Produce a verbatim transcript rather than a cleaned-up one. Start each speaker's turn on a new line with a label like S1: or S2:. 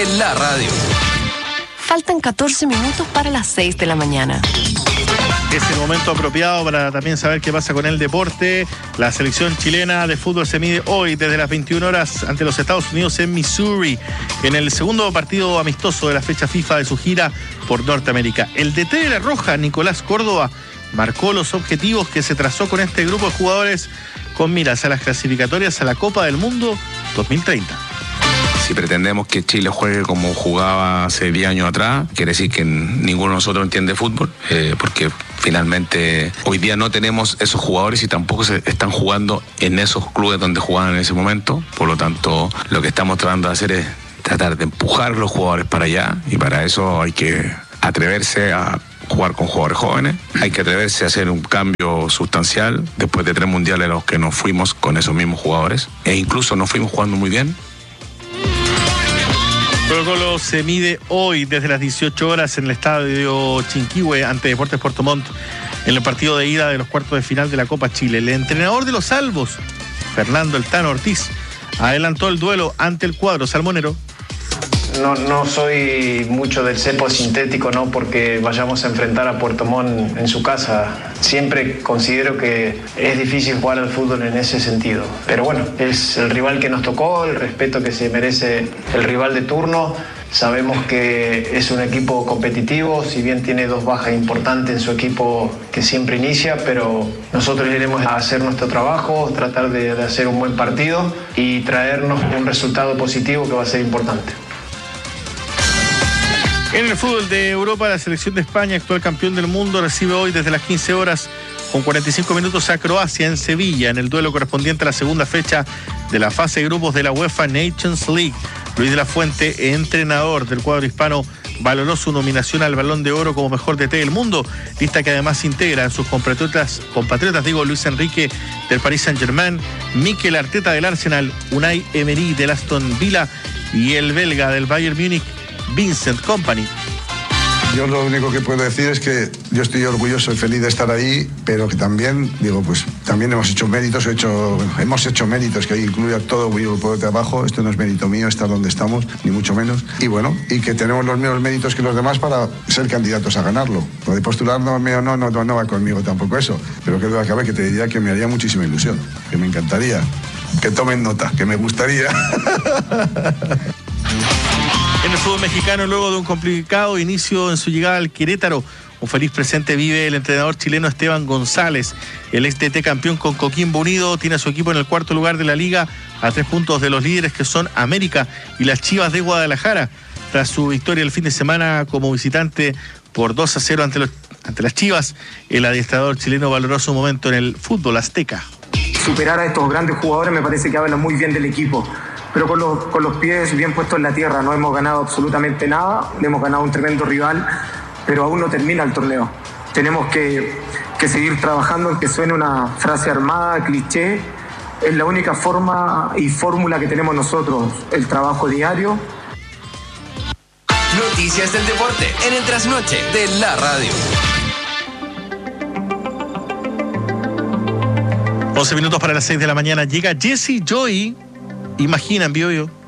S1: en la radio.
S2: Faltan catorce minutos para las seis de la mañana.
S3: Es el momento apropiado para también saber qué pasa con el deporte. La selección chilena de fútbol se mide hoy desde las veintiuna horas ante los Estados Unidos en Missouri, en el segundo partido amistoso de la fecha FIFA de su gira por Norteamérica. El D T de la Roja, Nicolás Córdoba, marcó los objetivos que se trazó con este grupo de jugadores con miras a las clasificatorias a la Copa del Mundo dos mil treinta.
S4: Si pretendemos que Chile juegue como jugaba hace diez años atrás, quiere decir que ninguno de nosotros entiende fútbol, eh, porque finalmente hoy día no tenemos esos jugadores y tampoco se están jugando en esos clubes donde jugaban en ese momento. Por lo tanto, lo que estamos tratando de hacer es tratar de empujar a los jugadores para allá, y para eso hay que atreverse a jugar con jugadores jóvenes, hay que atreverse a hacer un cambio sustancial después de tres mundiales a los que nos fuimos con esos mismos jugadores, e incluso nos fuimos jugando muy bien.
S3: Colo-Colo se mide hoy desde las dieciocho horas en el estadio Chinquihue ante Deportes Puerto Montt en el partido de ida de los cuartos de final de la Copa Chile. El entrenador de los salvos, Fernando El Tano Ortiz, adelantó el duelo ante el cuadro salmonero.
S5: No, no soy mucho del cepo sintético, no porque vayamos a enfrentar a Puerto Montt en su casa. Siempre considero que es difícil jugar al fútbol en ese sentido. Pero bueno, es el rival que nos tocó, el respeto que se merece el rival de turno. Sabemos que es un equipo competitivo, si bien tiene dos bajas importantes en su equipo que siempre inicia, pero nosotros iremos a hacer nuestro trabajo, tratar de, de hacer un buen partido y traernos un resultado positivo que va a ser importante.
S3: En el fútbol de Europa, la selección de España, actual campeón del mundo, recibe hoy desde las quince horas con cuarenta y cinco minutos a Croacia en Sevilla, en el duelo correspondiente a la segunda fecha de la fase de grupos de la UEFA Nations League. Luis de la Fuente, entrenador del cuadro hispano, valoró su nominación al Balón de Oro como mejor D T del mundo, lista que además integra en sus compatriotas, compatriotas digo, Luis Enrique del Paris Saint-Germain, Mikel Arteta del Arsenal, Unai Emery del Aston Villa y el belga del Bayern Múnich, Vincent Kompany.
S6: Yo lo único que puedo decir es que yo estoy orgulloso y feliz de estar ahí, pero que también, digo, pues también hemos hecho méritos, he hecho, bueno, hemos hecho méritos, que incluye a todo mi grupo de trabajo. Esto no es mérito mío estar donde estamos, ni mucho menos. Y bueno, y que tenemos los mismos méritos que los demás para ser candidatos a ganarlo. Lo de postularnos, no, no, no, no va conmigo tampoco eso. Pero que duda cabe que te diría que me haría muchísima ilusión, que me encantaría, que tomen nota, que me gustaría.
S3: En el fútbol mexicano, luego de un complicado inicio en su llegada al Querétaro, un feliz presente vive el entrenador chileno Esteban González. El ex D T campeón con Coquimbo Unido tiene a su equipo en el cuarto lugar de la liga, a tres puntos de los líderes que son América y las Chivas de Guadalajara. Tras su victoria el fin de semana como visitante por dos a cero ante, los, ante las Chivas, el adiestrador chileno valoró su momento en el fútbol azteca.
S7: Superar a estos grandes jugadores me parece que habla muy bien del equipo, pero con los, con los pies bien puestos en la tierra. No hemos ganado absolutamente nada, le hemos ganado un tremendo rival, pero aún no termina el torneo. Tenemos que, que seguir trabajando en que suene una frase armada, cliché. Es la única forma y fórmula que tenemos nosotros, el trabajo diario.
S1: Noticias del deporte en el trasnoche de la radio.
S3: once minutos para las seis de la mañana. Llega Jesse Joy. Imagina en Biobío.